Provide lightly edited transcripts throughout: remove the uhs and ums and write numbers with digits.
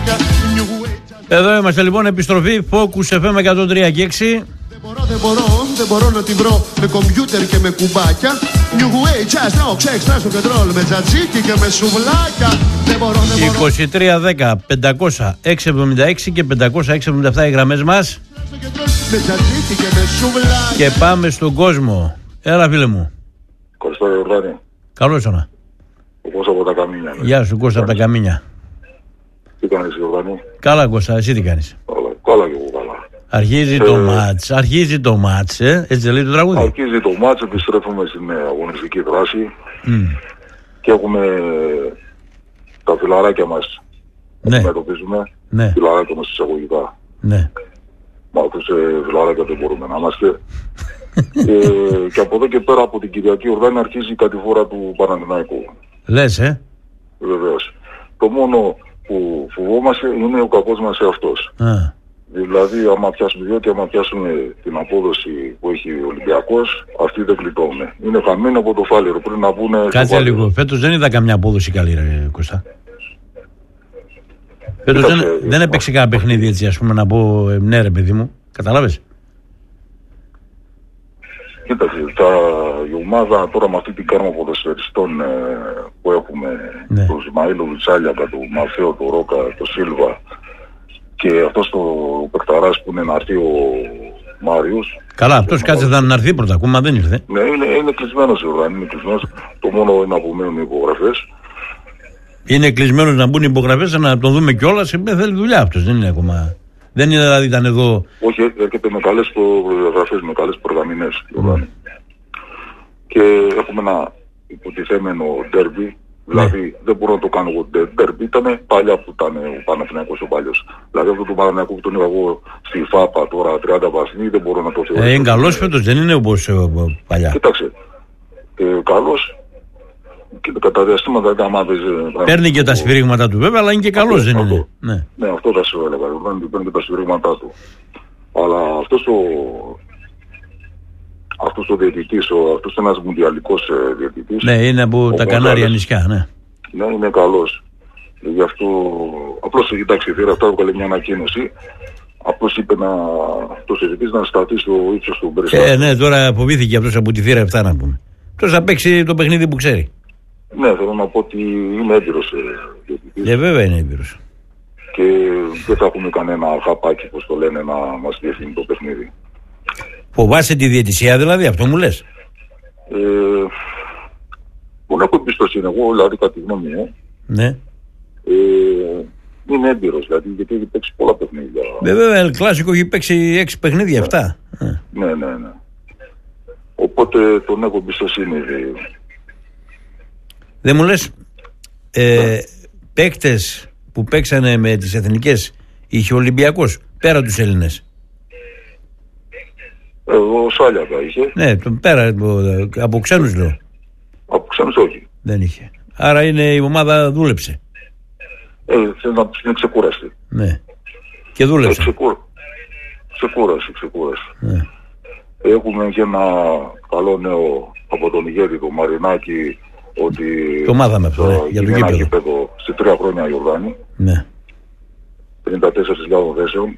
Εδώ είμαστε λοιπόν, επιστροφή Focus FM 103 και 6. Δεν μπορώ να την βρω με κομπιούτερ και με κουμπάκια. New Way, jazz, now, sex, trash, rock and roll, με τζατζίκι και με σουβλάκια. 2310 500 676 και 500 677 οι γραμμές μας. Με τζατζίκι και με σουβλάκια. Και πάμε στον κόσμο. Έλα φίλε μου. Κωστά Ιορδάνη. Καλώς όνα. Ο Κώστα από τα Καμίνια. Γεια σου Κώστα από τα Καμίνια. Τι κάνεις Ιορδάνη? Καλά Κώστα, εσύ τι κάνεις? Καλά και εγώ καλά. Αρχίζει το μάτς, έτσι δεν λέει το τραγούδι? Αρχίζει το μάτς, επιστρέφουμε στην αγωνιστική δράση και έχουμε τα φιλαράκια μας. Ναι. Αντιμετωπίζουμε φιλαράκια μας εισαγωγικά. Ναι. Μα αυτούς φιλαράκια δεν μπορούμε να είμαστε. Και από εδώ και πέρα από την Κυριακή Ιορδάνη αρχίζει η κατηφόρα του Παναθηναϊκού. Λες, Βεβαίως. Το μόνο που φοβόμαστε είναι ο κακός μας εαυτός. Δηλαδή, άμα πιάσουμε, διότι άμα πιάσουμε την απόδοση που έχει ο Ολυμπιακός, αυτοί δεν γλιτώνουν. Είναι χαμένοι από το φάληρο. Πριν να πούνε. Κάτσε λίγο. Φέτος δεν είδα καμιά απόδοση καλή, ρε Κώστα. Φέτος δεν έπαιξε κανένα παιχνίδι έτσι, ας πούμε, να πω ναι, ρε παιδί μου. Καταλάβες? Κοίταξε, η ομάδα τώρα με αυτή την κάρμα ποδοσφαιριστών που έχουμε, τον Ισμαήλο Λουτσάλιακα, τον Μαφέο, τον Ρόκα, τον Σίλβα. Και αυτός το παικταράς που είναι να έρθει ο Μάριος. Καλά, αυτός κάτσε να έρθει πρώτα, ακόμα δεν ήρθε. Ναι, είναι κλεισμένος είναι κλεισμένος. Το μόνο είναι να απομένουν οι υπογραφές. Είναι κλεισμένος να μπουν οι υπογραφές, να τον δούμε κιόλας, θέλει δουλειά αυτός, δεν είναι ακόμα. Δεν είναι δηλαδή ήταν εδώ. Όχι, έρχεται με καλές υπογραφές, με καλές προγραμμινές. Και έχουμε ένα υποτιθέμενο ντέρμπι. Δηλαδή δεν μπορώ να το κάνω εγώ ντέρμπι, ήταν παλιά που ήταν ο Παναθηναϊκός ο παλιός. Δηλαδή αυτό το Παναθηναϊκό που τον είδα εγώ στη ΦΑΠΑ τώρα 30 βαθμοί δεν μπορώ να το θεωρήσω. Είναι καλός φέτος, δεν είναι όπως παλιά. Κοίταξε, καλός και κατά διαστήματα άμα παίρνει και τα σφυρίγματα του βέβαια, αλλά είναι και καλός, δεν είναι? Ναι, αυτό θα σου έλεγα, παίρνει και τα σφυρίγματά του. Αλλά αυτός ο διαιτητής, αυτός ένας μουντιαλικός διαιτητής. Ναι, είναι από τα Κανάρια νησιά, ναι. Ναι, είναι καλός. Γι' αυτό, απλώς κοιτάξτε, αυτά έβγαλε μια ανακοίνωση. Απλώς είπε το διαιτητής να σταθεί στο ύψος του περιστατικού. Ναι, τώρα φοβήθηκε αυτός από τη θύρα 7 να πούμε. Τώρα θα παίξει το παιχνίδι που ξέρει. Ναι, θέλω να πω ότι είναι έμπειρος διαιτητής. Βέβαια είναι έμπειρος. Και δεν θα έχουμε κανένα χαπάκι, όπως το λένε, να μας διευθύνει το παιχνίδι. Φοβάσαι τη διαιτησία δηλαδή, αυτό μου λες? Μπορεί να έχω εμπιστοσύνη εγώ, δηλαδή κατά τη γνώμη μου. Ναι. Είναι έμπειρος, δηλαδή, γιατί έχει παίξει πολλά παιχνίδια. Βέβαια, El Clásico έχει παίξει 6 παιχνίδια, 7. Ναι. Οπότε τον έχω εμπιστοσύνη. Δεν μου λες, παίκτες που παίξανε με τις εθνικές είχε ο Ολυμπιακός, πέρα τους Έλληνες? Ο Σάλιακα είχε. Ναι, πέρα από ξένους λέω. Από ξένους όχι. Δεν είχε. Άρα η ομάδα δούλεψε. Θέλω να είναι ξεκούραστη. Ναι. Και δούλεψε. Ξεκούρασε. Ναι. Έχουμε και ένα καλό νέο από τον ηγέτη, τον Μαρινάκη, ότι το μάθαμε αυτό, για το γήπεδο σε 3 χρόνια Ιορδάνη. Ναι. 54.000 θέσεων.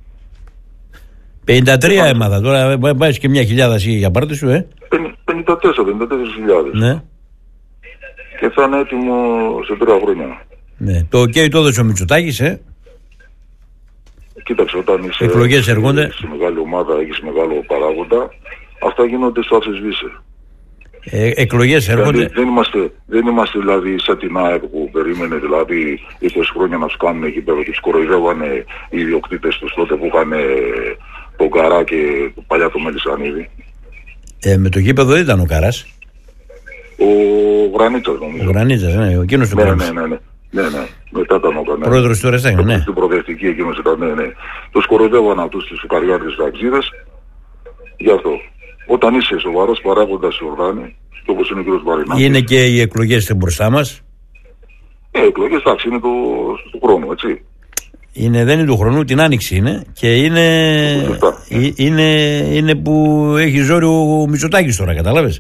53 έμαθα, τώρα πάει και 1.000 για πάρτι σου, 54.000. Ναι. Και θα είναι έτοιμο σε 3 χρόνια. Ναι. Το OK το έδωσε ο Μητσοτάκης, Κοίταξε, όταν είσαι εκλογές έρχονται. Σε μεγάλη ομάδα, έχεις μεγάλο παράγοντα, αυτά γίνονται στο αφισβήσε. Εκλογές έρχονται. Δηλαδή, δεν είμαστε δηλαδή σαν την ΑΕΚ που περίμενε δηλαδή 20 χρόνια να τους κάνουν εκεί πέρα και τους κοροϊδεύανε οι ιδιοκτήτες τους τότε που είχαν τον Καρά και παλιά το Μελισσανίδη. Με το γήπεδο δεν ήταν ο Καράς. Ο Γρανίτσας νομίζω. Ο Γρανίτσας, ναι, εκείνος του πρόεδρος. Ναι. Μετά ήταν ο Κανένας. Πρόεδρος του Ρεστέγνου, ναι. Στην προοδευτική εκείνος ήταν, ναι. Τους κοροϊδεύαν αυτούς τους σουκαριάδες ταξίδες. Γι' αυτό. Όταν είσαι σοβαρός παράγοντας σε οργάνη, και όπως είναι ο κ. Μαρινάκης. Είναι και οι εκλογές μπροστά μας. Οι εκλογές, εντάξει, είναι του χρόνου, έτσι. Δεν είναι του χρόνου, την άνοιξη είναι. Και είναι που έχει ζόρι ο Μητσοτάκης τώρα, κατάλαβες.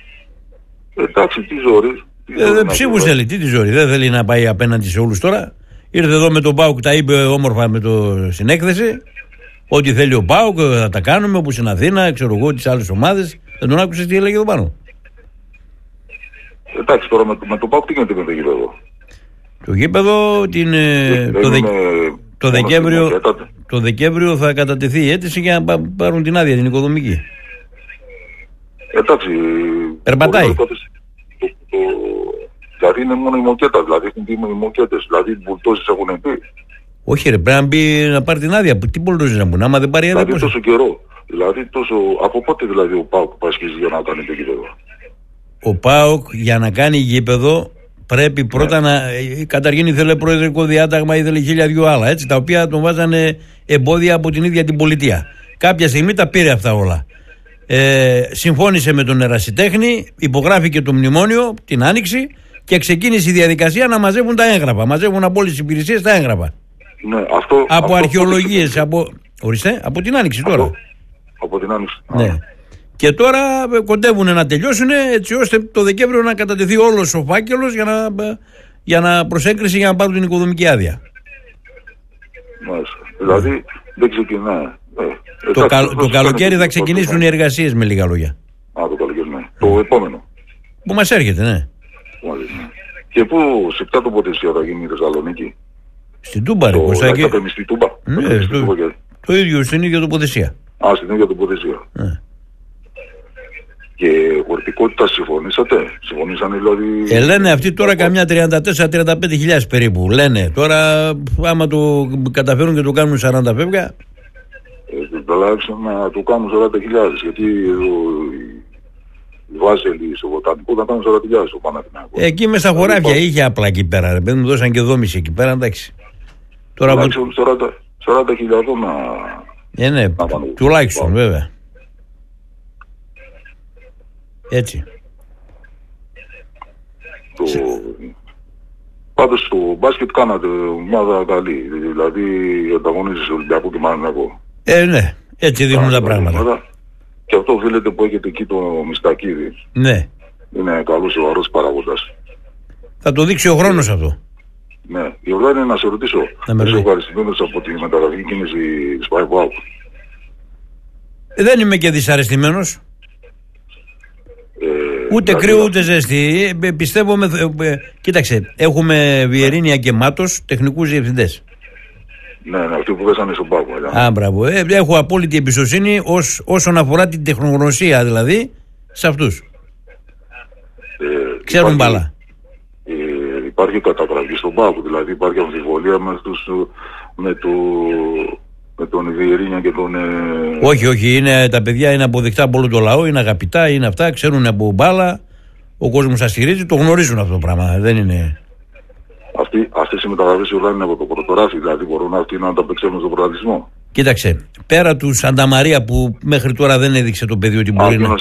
Εντάξει, τι ζόρι. Ψήφους θέλει, τι ζόρι. Δεν θέλει να πάει απέναντι σε όλους τώρα. Ήρθε εδώ με τον ΠΑΟΚ, τα είπε όμορφα στην έκθεση. Ό,τι θέλει ο ΠΑΟΚ θα τα κάνουμε, όπως στην Αθήνα, ξέρω εγώ, τις άλλες ομάδες. Δεν τον άκουσες τι έλεγε εδώ πάνω? Εντάξει, τώρα με το ΠΑΟΚ τι γίνεται με το γήπεδο? Το γήπεδο το Δεκέμβριο θα κατατεθεί η αίτηση για να πάρουν την άδεια την οικοδομική. Εντάξει. Περπατάει. Δηλαδή είναι μόνο η μοκέτα, δηλαδή έχουν πει οι μοκέτες, δηλαδή οι μπουλτόζες έχουν πει. Όχι ρε, πρέπει να μπει να πάρει την άδεια. Τι μπουλτόζες να μπουν, άμα δεν πάρει άδεια? Δηλαδή τόσο καιρό. Δηλαδή από πότε δηλαδή ο ΠΑΟΚ πασχίζει για να κάνει το γήπεδο? Ο ΠΑΟΚ για να κάνει γήπεδο πρέπει πρώτα να. Καταρχήν ήθελε προεδρικό διάταγμα, ήθελε 1002 άλλα, έτσι, τα οποία τον βάζανε εμπόδια από την ίδια την πολιτεία. Κάποια στιγμή τα πήρε αυτά όλα. Συμφώνησε με τον ερασιτέχνη, υπογράφηκε το μνημόνιο την Άνοιξη και ξεκίνησε η διαδικασία να μαζεύουν τα έγγραφα. Μαζεύουν από όλες τις υπηρεσίες τα έγγραφα. Ναι, από αρχαιολογίες, από την Άνοιξη τώρα. Από την Άνοιξη. Ναι. Και τώρα κοντεύουν να τελειώσουν έτσι ώστε το Δεκέμβριο να κατατεθεί όλος ο φάκελος για να προσέγκριση για να πάρουν την οικοδομική άδεια. Μάλιστα. Δηλαδή δεν ξεκινάει. Το καλοκαίρι θα ξεκινήσουν οι εργασίες με λίγα λόγια. Το καλοκαίρι, ναι. Το επόμενο. Που μας έρχεται, ναι. Μάλιστα. Και πού, σε ποια τοποθεσία θα γίνει η Θεσσαλονίκη? Στην Τούμπα, ρε Κωστάκη. Στην Τούμπα. Ναι, το ίδιο, στην ίδια τοποθεσία. Στην ίδια τοποθεσία. Ναι. Και χωρητικότητα συμφωνήσανε δηλαδή? Λένε αυτοί τώρα καμιά 34-35 χιλιάδες περίπου. Λένε τώρα άμα το καταφέρουν και το κάνουν 40 φεύγα. Τουλάχιστον να το κάνουν 40.000, γιατί οι Βάζελοι στο Βοτανικό θα κάνουν 40.000 το Παναθηναϊκό. Εκεί μες στα χωράφια είχε απλά εκεί πέρα, ρε παιδί μου, δώσαν και δόμηση εκεί πέρα, εντάξει. Τώρα τουλάχιστον 40.000 ναι, τουλάχιστον βέβαια. Έτσι. Πάντως στο μπάσκετ κάνατε ομάδα καλή, δηλαδή ανταγωνίζεσαι Ολυμπιακό και Παναθηναϊκό. Ναι, έτσι δείχνουν τα πράγματα. Και αυτό οφείλεται που έχετε εκεί το Μιστακίδη. Ναι. Είναι καλός σοβαρός παραγόντας. Θα το δείξει ο χρόνος αυτό. Ναι. Η Ορδάνη να σε ρωτήσω. Είσαι ευχαριστημένος από τη μεταγραφική κίνηση Spy Wow? Δεν είμαι και δυσαρεστημένος. Ούτε κρύο ούτε ζέστη. Πιστεύω κοίταξε, έχουμε Βιερίνια και Μάτος τεχνικούς διευθυντές. Ναι, αυτοί που πέσανε στον πάγο. Μπράβο. Έχω απόλυτη εμπιστοσύνη όσον αφορά την τεχνογνωσία δηλαδή σε αυτούς. Ξέρουν μπάλα. Υπάρχει καταγραφή στον πάγο, δηλαδή υπάρχει αμφιβολία με τον Βιερίνια και τον... Όχι, τα παιδιά είναι αποδεκτά από όλο το λαό, είναι αγαπητά, είναι αυτά, ξέρουν από μπάλα, ο κόσμος σας στηρίζει, το γνωρίζουν αυτό το πράγμα, δεν είναι... Αυτές οι μεταγραφές είναι από το πρωτοράφι, δηλαδή μπορούν αυτοί να ανταπεξέλθουν στον πρωταθλητισμό. Κοίταξε, πέρα του Σανταμαρία που μέχρι τώρα δεν έδειξε το παιδί ότι μπορεί να...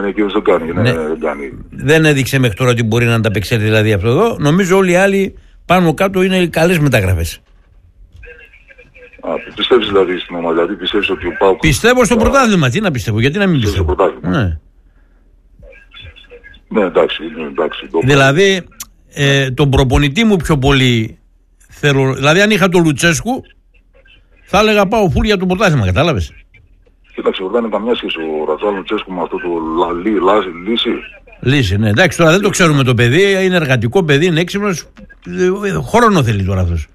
Δεν έδειξε μέχρι τώρα ότι μπορεί να ανταπεξέλθει δηλαδή αυτό εδώ. Νομίζω όλοι οι άλλοι πάνω κάτω είναι καλές μεταγραφές. Πιστεύεις δηλαδή στην ομάδα, δηλαδή πιστεύεις ότι ο ΠΑΟΚ... Πιστεύω στο πρωτάθλημα, τι να πιστεύω, γιατί να μην πιστεύω. Ναι, εντάξει. Δηλαδή, τον προπονητή μου πιο πολύ θέλω, δηλαδή αν είχα τον Λουτσέσκου θα έλεγα πάω φουλ για το πρωτάθλημα, κατάλαβες. Κοίταξε, δεν είναι καμιά σχέση ο Ρατζάλ Λουτσέσκου με αυτό το Λύση, ναι. Εντάξει, τώρα δεν το ξέρουμε το παιδί, είναι εργατικό παιδί, είναι έξυπνος, χρόνο θέλει τώρα αυτός.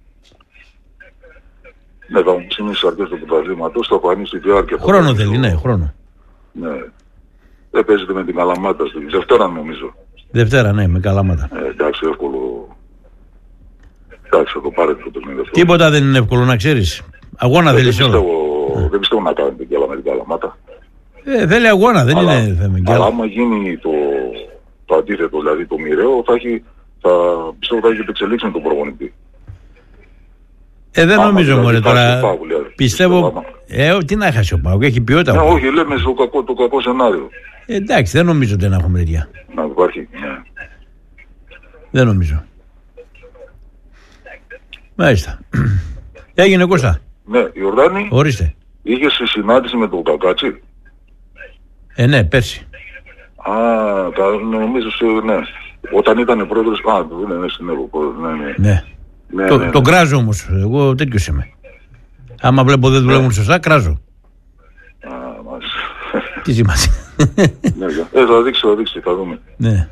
Ναι, θα μου πεις είναι στις αρχές του πρωταθλήματος, θα φανεί στη διάρκεια. Χρόνο θέλει, ναι, χρόνο. Ναι. Δεν παίζεται με την Καλαμάτα, στη Δευτέρα νομίζω. Δευτέρα, ναι, με Καλαμάτα. Εντάξει, εύκολο. Εντάξει, θα το πάρετε το παιχνίδι αυτό. Τίποτα δεν είναι εύκολο να ξέρεις. Αγώνα θέλει όλα. Δεν πιστεύω να κάνετε κι άλλα με την Καλαμάτα. Θέλει αγώνα, δεν είναι θέμα. Αλλά άμα γίνει το αντίθετο, δηλαδή το μοιραίο, πιστεύω θα έχει επεξελίξει με τον προπονητή. Δεν νομίζω μωρέ τώρα. Πιστεύω. Τι να χάσει ο ΠΑΟΚ, έχει ποιότητα. Όχι, λέμε το κακό σενάριο. Εντάξει, δεν νομίζω ότι δεν έχουμε τέτοια. Να υπάρχει, ναι. Δεν νομίζω. Μάλιστα. Έγινε Κώστα. Ναι, η Ορδάνη. Ορίστε. Είχε συνάντηση με τον Κακάτσι. Ναι, πέρσι. Νομίζω ναι. Όταν ήταν πρόεδρος. Ναι, στην Ευρώπη. Ναι. Ναι. Τον κράζω όμως. Εγώ τέτοιος είμαι. Άμα βλέπω δεν δουλεύουν σωστά, κράζω. Τι σημασία. Θα δείξει, θα δούμε. Ναι.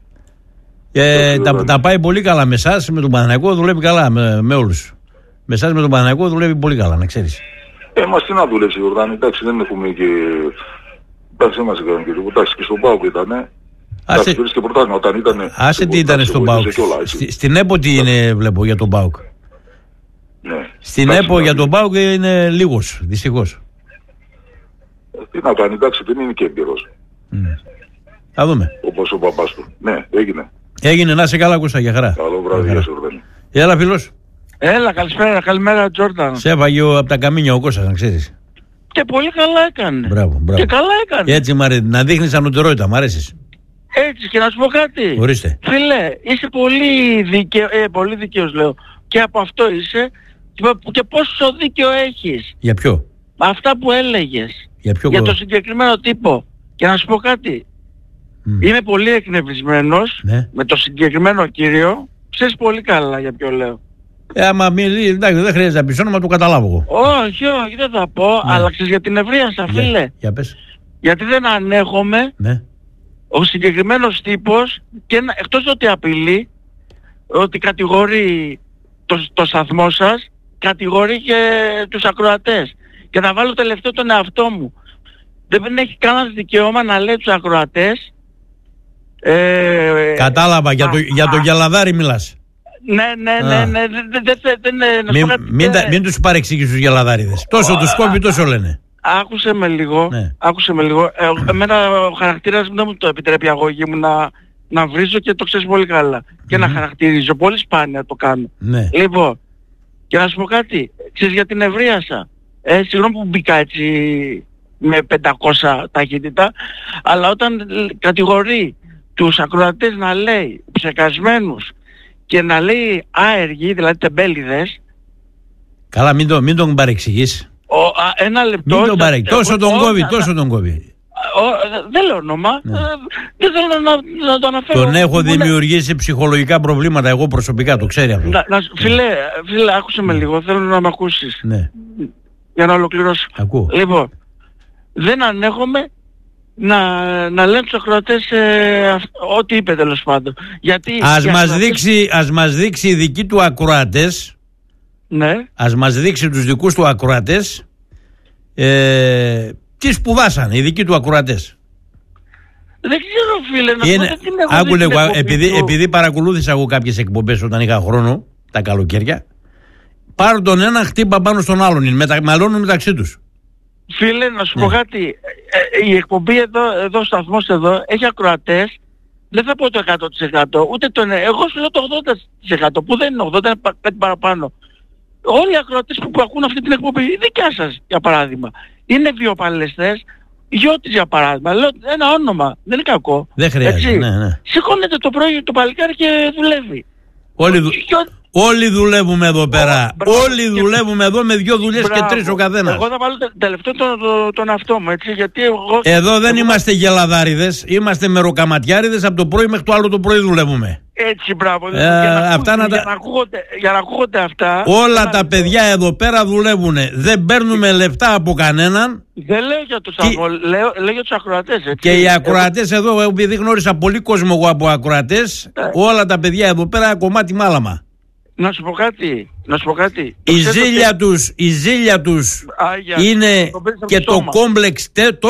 Τα πάει πολύ καλά με εσάς, με τον Παναθηναϊκό δουλεύει καλά με όλους. Με εσάς με τον Παναθηναϊκό δουλεύει πολύ καλά, να ξέρεις. Μας τι να δουλεύσει, Γιορδάνη, εντάξει, δεν έχουμε και... Εντάξει, δεν μας έκαναν και λίγο, εντάξει, και στον ΠΑΟΚ ήτανε. Εντάξει, και πρωτάθλημα όταν ήτανε... Άσε τι ήτανε στον ΠΑΟΚ. Στην ΕΠΟ τι είναι, βλέπω, για τον ΠΑΟΚ. Ναι. Στην ΕΠΟ για τον ΠΑΟΚ είναι λίγος, δυστυχώς. Τι να κάνει, εντάξει, δεν είναι και έμπειρος. Θα δούμε. Όπως ο παπάς του. Ναι, έγινε. Έγινε, να σε καλά, Κώστα, για χαρά. Καλό βράδυ, γεια σου, Γιορδάνη. Έλα, φίλος. Έλα, καλημέρα, Τζόρνταν. Σε έφαγε από τα καμίνια ο Κώστας, να ξέρεις. Και πολύ καλά έκανε. Μπράβο. Και καλά έκανε. Έτσι μ' αρέσει. Να δείχνεις ανωτερότητα, μ' αρέσεις. Έτσι, και να σου πω κάτι. Ορίστε. Φίλε, είσαι πολύ δίκαιος, λέω. Και από αυτό είσαι. Και πόσο δίκαιο έχεις. Για ποιο? Αυτά που έλεγες. Για το συγκεκριμένο τύπο. Και να σου πω κάτι. Είμαι πολύ εκνευρισμένος με το συγκεκριμένο κύριο. Ξέρεις πολύ καλά για ποιο λέω. Άμα εντάξει, δεν χρειάζεται να πεισώνω, μα το καταλάβω εγώ. Όχι, δεν θα πω. Αλλά ξέρεις για την ευρεία, φίλε. Για πες. Γιατί δεν ανέχομαι ο συγκεκριμένος τύπος και εκτός ότι απειλεί, ότι κατηγορεί το σταθμό σας, κατηγορεί και τους ακροατές. Και θα βάλω τελευταίο τον εαυτό μου. Δεν έχει κανένα δικαίωμα να λέει τους ακροατές. Κατάλαβα, για το γελαδάρι μιλάς. Ναι. Μην τους παρεξηγείς τους γελαδάριδες. Τόσο τους κόβει, τόσο λένε. Άκουσε με λίγο. Εμένα ο χαρακτήρας μου δεν μου το επιτρέπει η αγωγή μου να βρίζω και το ξέρεις πολύ καλά. Και να χαρακτηρίζω. Πολύ σπάνια το κάνω. Λοιπόν, και να σου πω κάτι. Ξέρεις για την ευρίασα. Συγγνώμη που μπήκα έτσι με 500 ταχύτητα. Αλλά όταν κατηγορεί τους ακροατές να λέει ψεκασμένους και να λέει άεργοι, δηλαδή τεμπέληδες. Καλά, μην τον παρεξηγείς. Ένα λεπτό. Μην τον παρεξηγείς. Τόσο τον κόβει. Δεν λέω όνομα. Δεν θέλω να το αναφέρω. Τον έχω δημιουργήσει ψυχολογικά προβλήματα εγώ προσωπικά, το ξέρει αυτό. Φίλε, άκουσε με λίγο. Θέλω να με ακούσεις. Ναι. Για να ολοκληρώσω. Ακούω. Λοιπόν, δεν ανέχομαι να λένε τους ακροατές ό,τι είπε τέλος πάντων. Γιατί ας μας δείξει οι δικοί του ακροατές. Ναι. Ας μας δείξει τους δικούς του ακροατές τι σπουδάσαν οι δικοί του ακροατές. Δεν ξέρω, φίλε, να πω την έχω επειδή παρακολούθησα εγώ κάποιες εκπομπές όταν είχα χρόνο τα καλοκαίρια. Πάρω τον έναν, χτύπα πάνω στον άλλον, μαλώνουν μεταξύ τους. Φίλε, να σου πω κάτι. Η εκπομπή εδώ, ο σταθμός εδώ, έχει ακροατές. Δεν θα πω το 100%, ούτε εγώ σου λέω το 80%, που δεν είναι 80, είναι κάτι παραπάνω. Όλοι οι ακροατές που ακούν αυτή την εκπομπή, η δικιά σας, για παράδειγμα, είναι βιοπαλαιστές, Γιώτης για παράδειγμα. Λέω ένα όνομα, δεν είναι κακό. Δεν χρειάζεται, ναι. Σηκώνεται το πρωί το παλικάρι και δουλεύει. Όλοι δουλεύουμε εδώ πέρα. Όλοι δουλεύουμε εδώ με 2 δουλειές και 3 ο καθένας. Εγώ θα βάλω τελευταίο τον αυτό μου, έτσι, γιατί εγώ... Εδώ δεν είμαστε γελαδάριδες, είμαστε μεροκαματιάριδες, από το πρωί μέχρι το άλλο το πρωί δουλεύουμε. Έτσι, μπράβο. Για να ακούγονται αυτά... Όλα τα παιδιά εδώ πέρα δουλεύουν. Δεν παίρνουμε λεφτά από κανέναν. Δεν λέω για τους λέω για τους ακροατές, έτσι. Και οι ακροατές εδώ, επειδή γνώρισα πολύ κόσμο εγώ από ακροατές, όλα τα παιδιά εδώ πέρα κομμάτι μάλαμα. Να σου πω κάτι. Η ζήλια τους είναι και το κόμπλεξ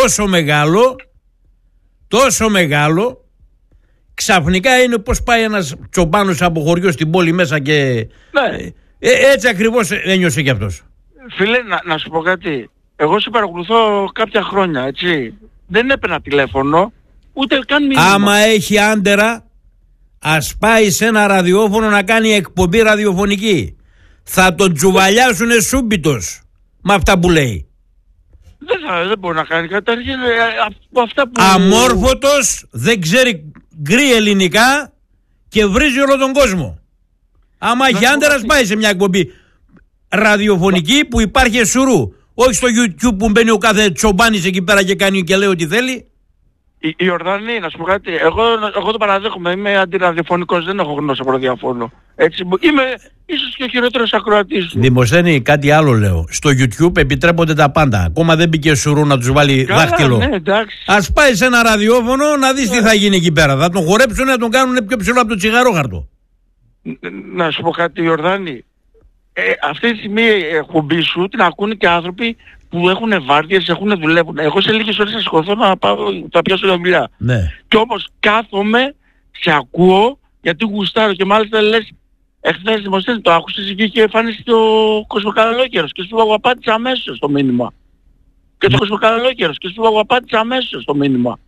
τόσο μεγάλο. Ξαφνικά είναι πως πάει ένας τσομπάνος από χωριό στην πόλη μέσα και... έτσι ακριβώς ένιωσε κι αυτός. Φίλε, να σου πω κάτι. Εγώ σε παρακολουθώ κάποια χρόνια, έτσι. Δεν έπαιρνα τηλέφωνο, ούτε καν μήνυμα. Άμα έχει άντερα, ας πάει σε ένα ραδιόφωνο να κάνει εκπομπή ραδιοφωνική. Θα τον τσουβαλιάσουνε σούμπιτος με αυτά που λέει. Δεν μπορεί να κάνει καταρχήν από αυτά που... Αμόρφωτος, δεν ξέρει γκρι ελληνικά και βρίζει όλο τον κόσμο. Άμα έχει άντερα, πάει σε μια εκπομπή ραδιοφωνική που υπάρχει σουρού. Όχι στο YouTube που μπαίνει ο κάθε τσομπάνης εκεί πέρα και κάνει και λέει ό,τι θέλει. Η Ιορδανή, να σου πω κάτι, εγώ το παραδέχομαι, είμαι αντιραδιοφωνικός, δεν έχω γνώση από ραδιοφώνο. Έτσι, είμαι ίσως και ο χειρότερος ακροατής του. Δημοσθένη, κάτι άλλο λέω. Στο YouTube επιτρέπονται τα πάντα. Ακόμα δεν μπήκε σουρού να τους βάλει δάχτυλο. Ναι, εντάξει. Ας πάει σε ένα ραδιόφωνο να δεις τι θα γίνει εκεί πέρα. Θα τον χορέψουν να τον κάνουν πιο ψηλό από το τσιγαρόχαρτο. Να σου πω κάτι, Ιορδάνη. Αυτή τη στιγμή εκπομπή σου την ακούνε και άνθρωποι που έχουν βάρδιες, δουλεύουν. Εγώ σε λίγες ώρες θα σηκωθώ να πάω, θα πιάσω για δουλειά. Ναι. Και όμως κάθομαι, σε ακούω, γιατί γουστάρω και μάλιστα λες, εχθές Δημοσθένη το άκουσες εκεί και εμφανίστηκε ο Κοσμοκαλαλόκερος και σου απάντησα αμέσως το μήνυμα. Και το Κοσμοκαλαλόκερος και σου απάντησα αμέσως το μήνυμα.